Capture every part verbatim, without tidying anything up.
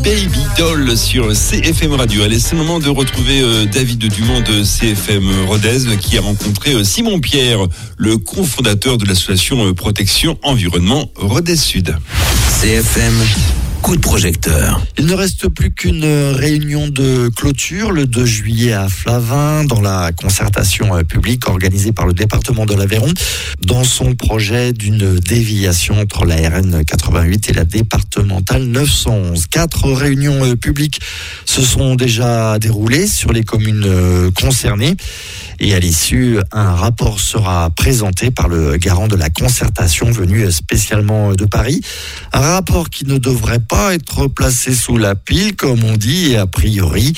Baby Doll sur C F M Radio. Allez, c'est le moment de retrouver euh, David Dumont de C F M Rodez qui a rencontré euh, Simon Pierre, le cofondateur de l'association euh, Protection Environnement Rodez Sud. C F M, coup de projecteur. Il ne reste plus qu'une réunion de clôture le deux juillet à Flavin dans la concertation publique organisée par le département de l'Aveyron dans son projet d'une déviation entre la R N quatre-vingt-huit et la départementale neuf cent onze. Quatre réunions publiques se sont déjà déroulées sur les communes concernées et à l'issue, un rapport sera présenté par le garant de la concertation venu spécialement de Paris. Un rapport qui ne devrait pas être placé sous la pile, comme on dit, et a priori,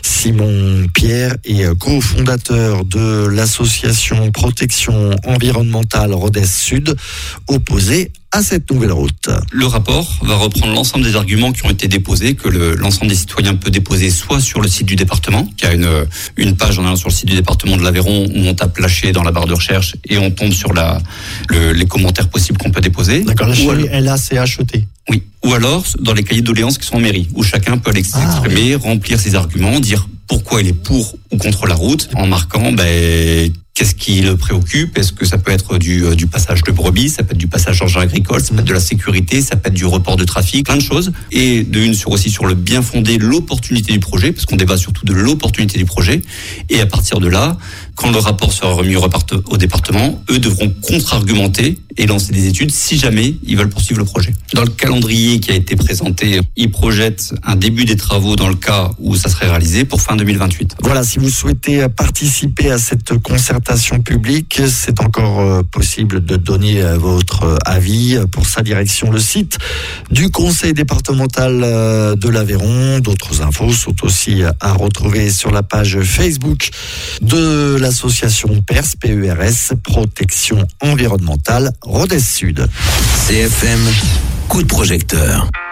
Simon Pierre est cofondateur de l'association Protection Environnementale Rodez Sud, opposé à cette nouvelle route. Le rapport va reprendre l'ensemble des arguments qui ont été déposés, que le, l'ensemble des citoyens peut déposer soit sur le site du département, qui a une, une page en allant sur le site du département de l'Aveyron où on tape lâcher dans la barre de recherche et on tombe sur la, le, les commentaires possibles qu'on peut déposer. D'accord, lâcher L A C H E T. Oui. Ou alors dans les cahiers de doléances qui sont en mairie, où chacun peut aller s'exprimer, ah, oui. remplir ses arguments, dire pourquoi il est pour ou contre la route, en marquant ben, qu'est-ce qui le préoccupe. Est-ce que ça peut être du, du passage de brebis, ça peut être du passage en jardin agricole, ça peut être de la sécurité, ça peut être du report de trafic, plein de choses. Et de une sur aussi sur le bien fondé, l'opportunité du projet, parce qu'on débat surtout de l'opportunité du projet. Et à partir de là, quand le rapport sera remis au, au département, eux devront contre-argumenter et lancer des études si jamais ils veulent poursuivre le projet. Dans le calendrier qui a été présenté, ils projettent un début des travaux dans le cas où ça serait réalisé pour fin deux mille vingt-huit. Voilà, si vous souhaitez participer à cette concertation publique, c'est encore possible de donner votre avis. Pour sa direction, le site du conseil départemental de l'Aveyron. D'autres infos sont aussi à retrouver sur la page Facebook de l'association P E R S, P E R S, Protection Environnementale Rodez Sud. C F M, coup de projecteur.